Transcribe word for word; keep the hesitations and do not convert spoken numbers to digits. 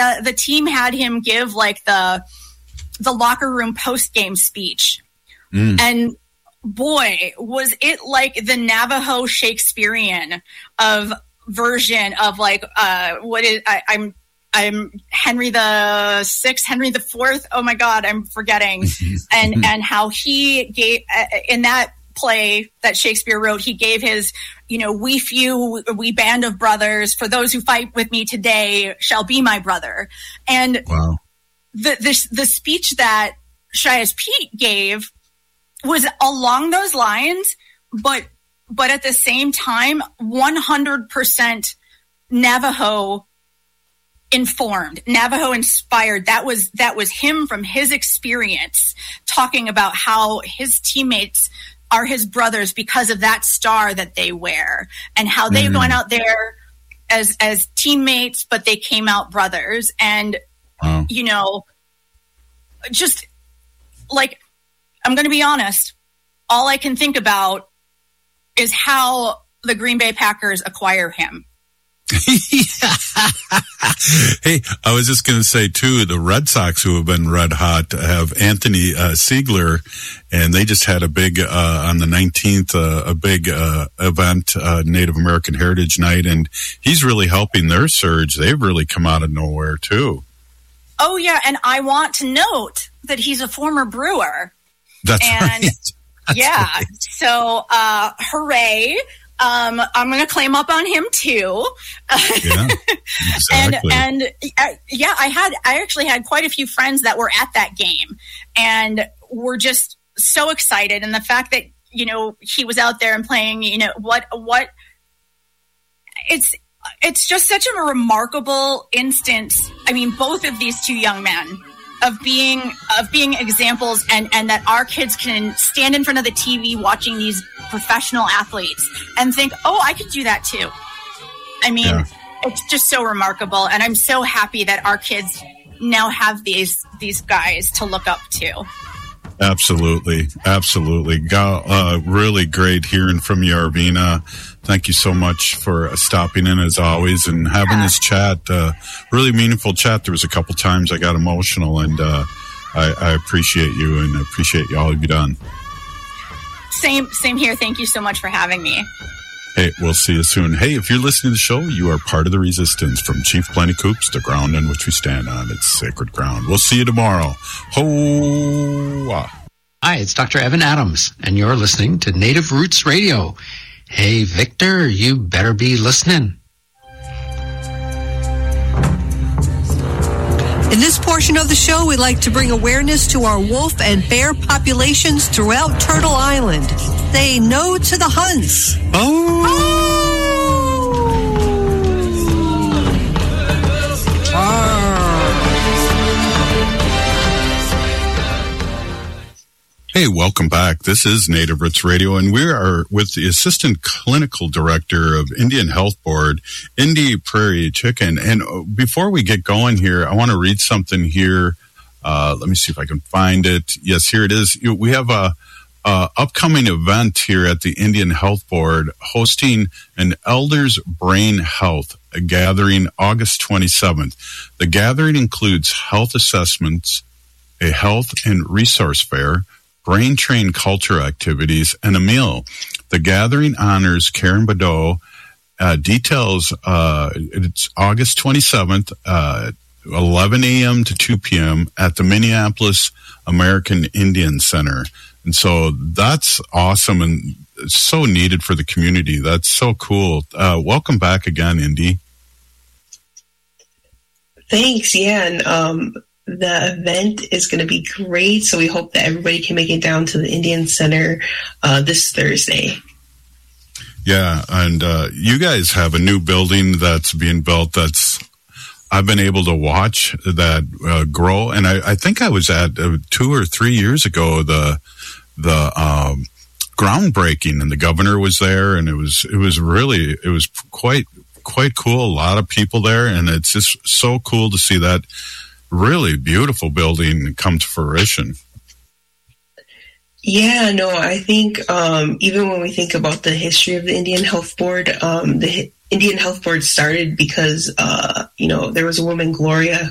the the team had him give like the the locker room post game speech, mm. and boy, was it like the Navajo Shakespearean of version of like uh, what is I, I'm. I'm Henry the Sixth, Henry the Fourth. Oh my God, I'm forgetting. and and how he gave uh, in that play that Shakespeare wrote, he gave his, you know, we few, we band of brothers. For those who fight with me today shall be my brother. And wow. the the the speech that Shias Pete gave was along those lines, but but at the same time, one hundred percent Navajo informed, Navajo inspired. That was that was him from his experience talking about how his teammates are his brothers because of that star that they wear, and how they've mm. gone out there as as teammates, but they came out brothers. And wow. you know, just like, I'm going to be honest, all I can think about is how the Green Bay Packers acquire him. Hey, I was just going to say, too, the Red Sox, who have been red hot, have Anthony uh, Siegler, and they just had a big, uh, on the nineteenth, uh, a big uh, event, uh, Native American Heritage Night, and he's really helping their surge. They've really come out of nowhere, too. Oh, yeah, and I want to note that he's a former Brewer. That's and, right. That's yeah, right. so uh, hooray. Um, I'm going to claim up on him too. Yeah, exactly. and, and uh, yeah, I had, I actually had quite a few friends that were at that game and were just so excited. And the fact that, you know, he was out there and playing, you know, what, what it's, it's just such a remarkable instance. I mean, both of these two young men of being of being examples, and, and that our kids can stand in front of the T V watching these professional athletes and think, oh, I could do that too. I mean, yeah. It's just so remarkable, and I'm so happy that our kids now have these these guys to look up to. Absolutely, absolutely. Uh, really great hearing from you, Arvina. Thank you so much for stopping in as always and having yeah. this chat. Uh, really meaningful chat. There was a couple times I got emotional, and uh, I, I appreciate you and I appreciate all you've done. Same, same here. Thank you so much for having me. Hey, we'll see you soon. Hey, if you're listening to the show, you are part of the resistance. From Chief Plenty Coops, the ground on which we stand on. It's sacred ground. We'll see you tomorrow. Ho! Hi, it's Doctor Evan Adams, and you're listening to Native Roots Radio. Hey, Victor, you better be listening. In this portion of the show, we'd like to bring awareness to our wolf and bear populations throughout Turtle Island. Say no to the hunts. Oh! Oh! Ah. Hey, welcome back. This is Native Roots Radio, and we are with the Assistant Clinical Director of Indian Health Board, Indy Prairie Chicken. And before we get going here, I want to read something here. Uh, let me see if I can find it. Yes, here it is. We have a, a upcoming event here at the Indian Health Board hosting an Elders Brain Health a gathering August twenty-seventh. The gathering includes health assessments, a health and resource fair, brain train culture activities, and a meal. The gathering honors Karen Badeau. Uh, details, uh, it's August twenty-seventh, uh, eleven a.m. to two p.m. at the Minneapolis American Indian Center. And so that's awesome and so needed for the community. That's so cool. Uh, welcome back again, Indy. Thanks. Yeah. And, um, the event is going to be great, so we hope that everybody can make it down to the Indian Center uh, this Thursday. Yeah, and uh, you guys have a new building that's being built that's I've been able to watch that uh, grow, and I, I think I was at uh, two or three years ago the the um, groundbreaking, and the governor was there, and it was it was really it was quite quite cool. A lot of people there, and it's just so cool to see that really beautiful building come to fruition. Yeah, no, I think um, even when we think about the history of the Indian Health Board, um, the Indian Health Board started because, uh, you know, there was a woman, Gloria,